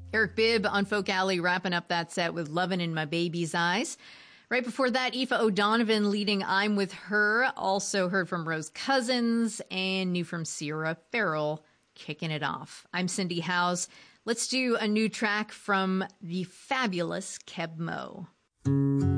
Eric Bibb on Folk Alley wrapping up that set with Lovin' in My Baby's Eyes. Right before that, Aoife O'Donovan leading I'm With Her. Also heard from Rose Cousins and new from Sierra Farrell kicking it off. I'm Cindy Howes. Let's do a new track from the fabulous Keb Mo.